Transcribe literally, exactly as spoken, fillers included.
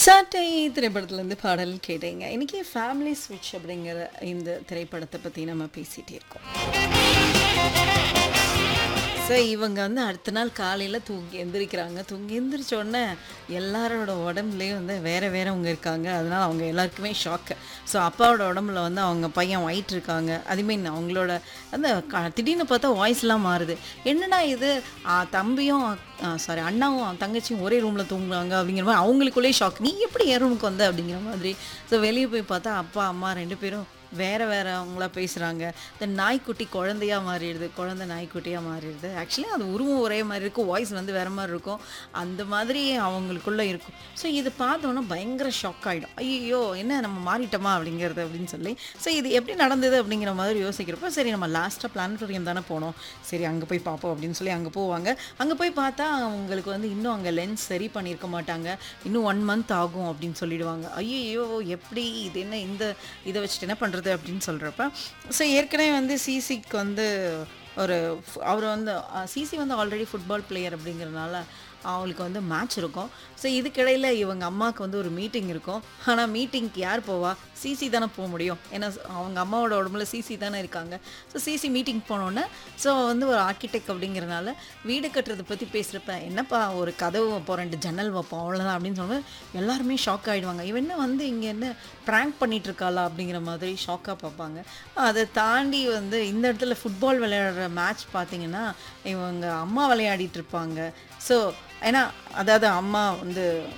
சாட்டை திரைப்படத்துலேருந்து பாடல் கேட்டீங்க. இன்னைக்கு ஃபேமிலி ஸ்விட்ச் அப்படிங்கிற இந்த திரைப்படத்தை பற்றி நம்ம பேசிகிட்டே இருக்கோம். ஸோ இவங்க வந்து அடுத்த நாள் காலையில் தூங்கி எந்திரிக்கிறாங்க. தூங்கி எந்திரிச்ச உடனே எல்லாரோட உடம்புலேயும் வந்து வேறு வேறவங்க இருக்காங்க. அதனால் அவங்க எல்லாருக்குமே ஷாக்கு. ஸோ அப்பாவோட உடம்புல வந்து அவங்க பையன் ஒயிட் இருக்காங்க. அதுமாரி அவங்களோட அந்த க திடீர்னு பார்த்தா வாய்ஸ்லாம் மாறுது. என்னடா இது ஆ, தம்பியும் சாரி அண்ணாவும் தங்கச்சியும் ஒரே ரூமில் தூங்குறாங்க அப்படிங்கிற மாதிரி அவங்களுக்குள்ளேயே ஷாக். நீ எப்படி என் ரூமுக்கு வந்த அப்படிங்கிற மாதிரி. ஸோ வெளியே போய் பார்த்தா அப்பா அம்மா ரெண்டு பேரும் வேறு வேறு அவங்களா பேசுகிறாங்க. இந்த நாய்க்குட்டி குழந்தையா மாறிடுது, குழந்தை நாய்க்குட்டியாக மாறிடுது. ஆக்சுவலி அது உருவம் ஒரே மாதிரி இருக்கும், வாய்ஸ் வந்து வேறு மாதிரி இருக்கும். அந்த மாதிரி அவங்களுக்குள்ளே இருக்கும். ஸோ இது பார்த்தோன்னா பயங்கர ஷாக் ஆகிடும். ஐயோ என்ன நம்ம மாறிட்டோமா அப்படிங்கிறது அப்படின்னு சொல்லி. ஸோ இது எப்படி நடந்தது அப்படிங்கிற மாதிரி யோசிக்கிறப்போ சரி நம்ம லாஸ்ட்டாக பிளானட்டோரியம் தானே போனோம், சரி அங்கே போய் பார்ப்போம் அப்படின்னு சொல்லி அங்கே போவாங்க. அங்கே போய் பார்த்தா அவங்களுக்கு வந்து இன்னும் அங்கே லென்ஸ் சரி பண்ணியிருக்க மாட்டாங்க. இன்னும் ஒன் மந்த் ஆகும் அப்படின்னு சொல்லிடுவாங்க. ஐயோ எப்படி இது என்ன இந்த இதை வச்சுட்டு என்ன பண்ணுறது அப்படின்னு சொல்கிறப்ப ஸோ ஏற்கனவே வந்து சிசிக்கு வந்து ஒரு அவர் வந்து சிசி வந்து ஆல்ரெடி ஃபுட்பால் பிளேயர் அப்படிங்கிறதுனால அவங்களுக்கு வந்து மேட்ச் இருக்கும். ஸோ இதுக்கிடையில் இவங்க அம்மாவுக்கு வந்து ஒரு மீட்டிங் இருக்கும். ஆனால் மீட்டிங்க்கு யார் போவா? சிசி தானே போக முடியும். ஏன்னா அவங்க அம்மாவோட உடம்புல சிசி தானே இருக்காங்க. ஸோ சிசி மீட்டிங் போனோன்னே ஸோ வந்து ஒரு ஆர்கிடெக்ட் அப்படிங்கிறனால வீடு கட்டுறதை பற்றி பேசுகிறப்ப என்னப்பா ஒரு கதவு வைப்போம், ரெண்டு ஜன்னல் வைப்போம், அவ்வளோதான் அப்படின்னு சொல்லும்போது எல்லாருமே ஷாக் ஆகிடுவாங்க. இவன் என்ன வந்து இங்கே என்ன ப்ராங்க் பண்ணிட்டு இருக்காளா அப்படிங்கிற மாதிரி ஷாக்காக பார்ப்பாங்க. அதை தாண்டி வந்து இந்த இடத்துல ஃபுட்பால் விளையாடுற மேட்ச் பார்த்தீங்கன்னா இவங்க அம்மா விளையாடிட்டு இருப்பாங்க. ஸோ ஏன்னா அதாவது அம்மா வந்து